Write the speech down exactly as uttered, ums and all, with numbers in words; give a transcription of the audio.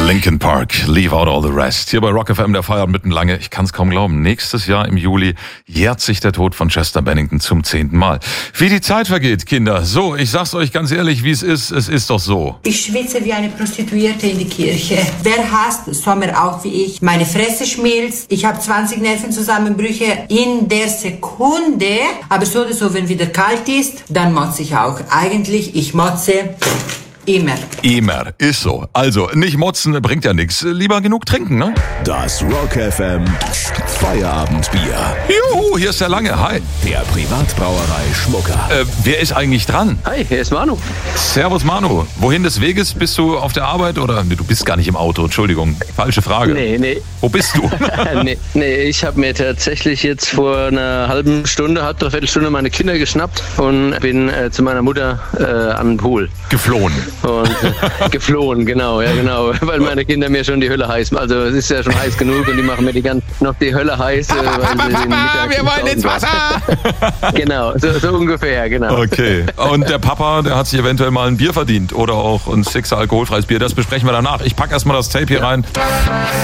Linkin Park, Leave Out All the Rest. Hier bei Rock F M, der Feierabend mitten lange. Ich kann es kaum glauben. Nächstes Jahr im Juli jährt sich der Tod von Chester Bennington zum zehnten Mal. Wie die Zeit vergeht, Kinder. So, ich sag's euch ganz ehrlich, wie es ist. Es ist doch so. Ich schwitze wie eine Prostituierte in die Kirche. Wer hasst Sommer auch wie ich? Meine Fresse schmilzt. Ich habe zwanzig Nervenzusammenbrüche in der Sekunde. Aber so oder so, wenn wieder kalt ist, dann motze ich auch. Eigentlich, ich motze immer. Immer, ist so. Also, nicht motzen bringt ja nichts. Lieber genug trinken, ne? Das Rock F M Feierabendbier. Juhu, hier ist der Lange. Hi. Der Privatbrauerei Schmucker. Äh, wer ist eigentlich dran? Hi, hier ist Manu. Servus Manu. Wohin des Weges? Bist du auf der Arbeit oder? Nee, du bist gar nicht im Auto, Entschuldigung. Falsche Frage. Nee, nee. Wo bist du? nee, nee, ich habe mir tatsächlich jetzt vor einer halben Stunde, halb, dreiviertel Stunde meine Kinder geschnappt und bin äh, zu meiner Mutter äh, an den Pool. Geflohen. Und äh, geflohen, genau, ja genau, weil meine Kinder mir schon die Hölle heiß. Also es ist ja schon heiß genug und die machen mir die ganze noch die Hölle heiß. Äh, weil sie den Mittag wir wollen ins Wasser! Genau, so, so ungefähr, genau. Okay. Und der Papa, der hat sich eventuell mal ein Bier verdient oder auch ein Sixer alkoholfreies Bier. Das besprechen wir danach. Ich packe erstmal das Tape hier rein.